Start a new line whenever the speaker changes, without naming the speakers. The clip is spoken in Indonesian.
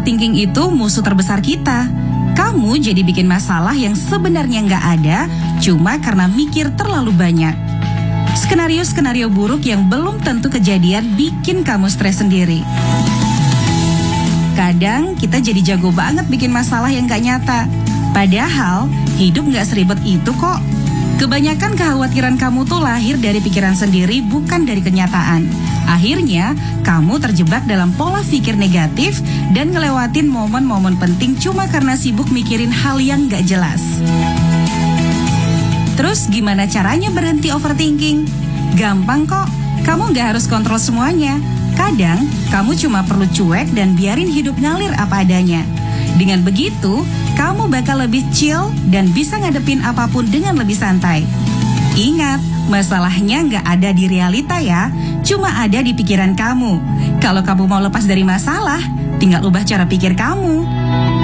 overthinking itu musuh terbesar kita. Kamu jadi bikin masalah yang sebenarnya nggak ada, cuma karena mikir terlalu banyak. Skenario-skenario buruk yang belum tentu kejadian bikin kamu stres sendiri. Kadang kita jadi jago banget bikin masalah yang gak nyata. Padahal hidup gak seribet itu kok. Kebanyakan kekhawatiran kamu tuh lahir dari pikiran sendiri, bukan dari kenyataan. Akhirnya kamu terjebak dalam pola pikir negatif dan ngelewatin momen-momen penting cuma karena sibuk mikirin hal yang gak jelas. Terus gimana caranya berhenti overthinking? Gampang kok, kamu gak harus kontrol semuanya. Kadang, kamu cuma perlu cuek dan biarin hidup ngalir apa adanya. Dengan begitu, kamu bakal lebih chill dan bisa ngadepin apapun dengan lebih santai. Ingat, masalahnya nggak ada di realita ya, cuma ada di pikiran kamu. Kalau kamu mau lepas dari masalah, tinggal ubah cara pikir kamu.